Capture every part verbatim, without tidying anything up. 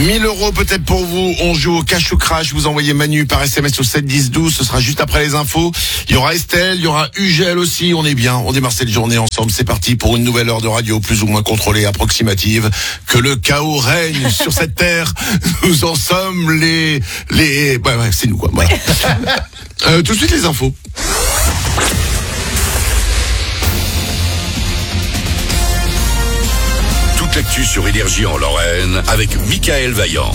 mille euros peut-être pour vous. On joue au cash ou crash. Vous envoyez Manu par S M S au sept dix douze. Ce sera juste après les infos. Il y aura Estelle, il y aura Ugel aussi. On est bien. On démarre cette journée ensemble. C'est parti pour une nouvelle heure de radio plus ou moins contrôlée, approximative. Que le chaos règne sur cette terre. Nous en sommes les... les... Ouais, ouais, c'est nous quoi. Voilà. euh, tout de suite les infos. Toute l'actu sur Énergie en Lorraine avec Michael Vaillant.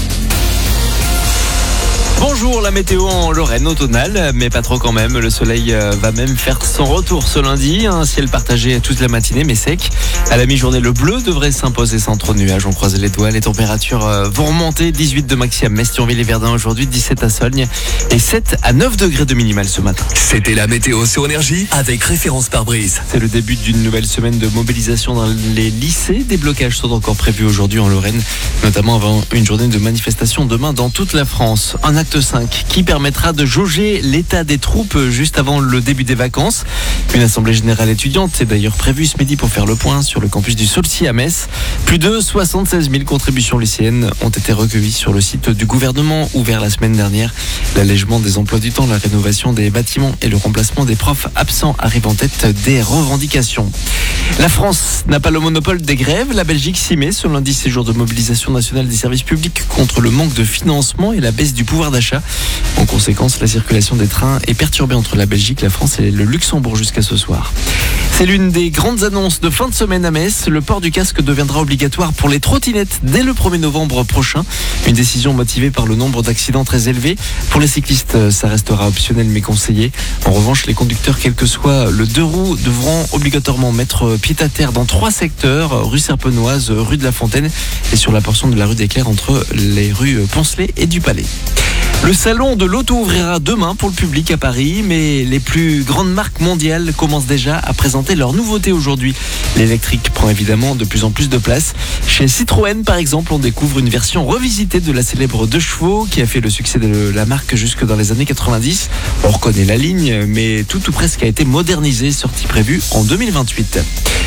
Bonjour, la météo en Lorraine automnale, mais pas trop quand même. Le soleil va même faire son retour ce lundi. Un ciel partagé toute la matinée, mais sec. À la mi-journée, le bleu devrait s'imposer sans trop de nuages. On croise les doigts. Les températures vont remonter. dix-huit de maxi à Metz, Thionville et Verdun aujourd'hui, dix-sept à Solgne et sept à neuf degrés de minimal ce matin. C'était la météo sur Énergie avec référence pare-brise. C'est le début d'une nouvelle semaine de mobilisation dans les lycées. Des blocages sont encore prévus aujourd'hui en Lorraine, notamment avant une journée de manifestation demain dans toute la France. Un acte cinq qui permettra de jauger l'état des troupes juste avant le début des vacances. Une assemblée générale étudiante est d'ailleurs prévue ce midi pour faire le point sur le campus du Saulcy à Metz. Plus de soixante-seize mille contributions lycéennes ont été recueillies sur le site du gouvernement ouvert la semaine dernière. L'allègement des emplois du temps, la rénovation des bâtiments et le remplacement des profs absents arrivent en tête des revendications. La France n'a pas le monopole des grèves. La Belgique s'y met ce lundi, ces jours de mobilisation nationale des services publics contre le manque de financement et la baisse du pouvoir d'achat. En conséquence, la circulation des trains est perturbée entre la Belgique, la France et le Luxembourg jusqu'à ce soir. C'est l'une des grandes annonces de fin de semaine à Metz. Le port du casque deviendra obligatoire pour les trottinettes dès le premier novembre prochain. Une décision motivée par le nombre d'accidents très élevé. Pour les cyclistes, ça restera optionnel mais conseillé. En revanche, les conducteurs, quel que soit le deux roues, devront obligatoirement mettre pied à terre dans trois secteurs, rue Serpenoise, rue de la Fontaine et sur la portion de la rue des Clercs entre les rues Poncelet et du Palais. Le salon de l'auto ouvrira demain pour le public à Paris, mais les plus grandes marques mondiales commencent déjà à présenter leurs nouveautés aujourd'hui. L'électrique prend évidemment de plus en plus de place. Chez Citroën, par exemple, on découvre une version revisitée de la célèbre deux chevaux qui a fait le succès de la marque jusque dans les années quatre-vingt-dix. On reconnaît la ligne, mais tout ou presque a été modernisé, sortie prévue en deux mille vingt-huit.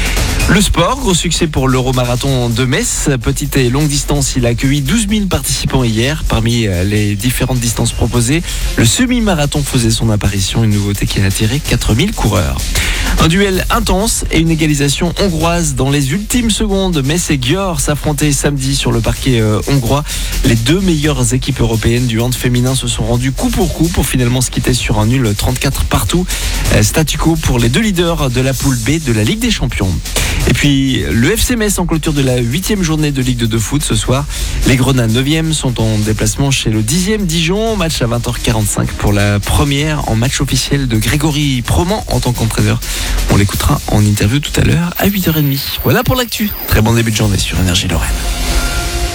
Le sport, gros succès pour l'Euromarathon de Metz. Petite et longue distance, il a accueilli douze mille participants hier. Parmi les différentes distances proposées, le semi-marathon faisait son apparition, une nouveauté qui a attiré quatre mille coureurs. Un duel intense et une égalisation hongroise dans les ultimes secondes. Metz et Győr s'affrontaient samedi sur le parquet euh, hongrois. Les deux meilleures équipes européennes du hand féminin se sont rendues coup pour coup pour finalement se quitter sur un nul trente-quatre partout. Euh, statu quo pour les deux leaders de la poule B de la Ligue des Champions. Et puis le F C Metz en clôture de la huitième journée de Ligue deux de foot ce soir. Les Grenats neuvième sont en déplacement chez le dixième Dijon. Match à vingt heures quarante-cinq pour la première en match officiel de Grégory Proman en tant qu'entraîneur. On l'écoutera en interview tout à l'heure à huit heures trente. Voilà pour l'actu. Très bon début de journée sur Énergie Lorraine.